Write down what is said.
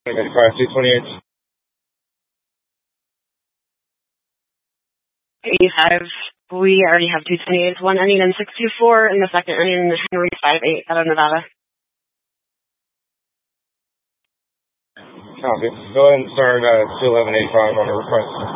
Class 228. 85. We already have 228s, one ending in 624 and the second ending in Henry 58 out of Nevada. Copy. Go ahead and start 21185 on the request.